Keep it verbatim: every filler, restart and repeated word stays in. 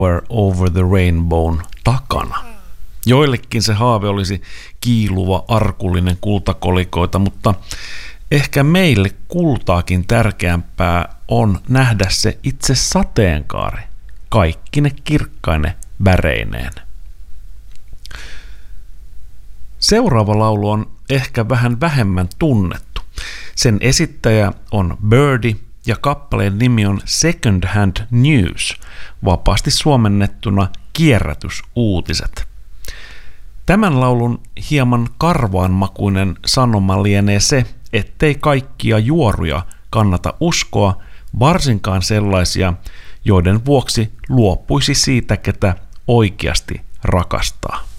Somewhere Over the Rainbown takana. Joillekin se haave olisi kiiluva, arkullinen kultakolikoita, mutta ehkä meille kultaakin tärkeämpää on nähdä se itse sateenkaari, kaikkine kirkkaine väreineen. Seuraava laulu on ehkä vähän vähemmän tunnettu. Sen esittäjä on Birdie ja kappaleen nimi on Second Hand News, vapaasti suomennettuna kierrätysuutiset. Tämän laulun hieman karvaanmakuinen sanoma lienee se, ettei kaikkia juoruja kannata uskoa, varsinkaan sellaisia, joiden vuoksi luopuisi siitä, ketä oikeasti rakastaa.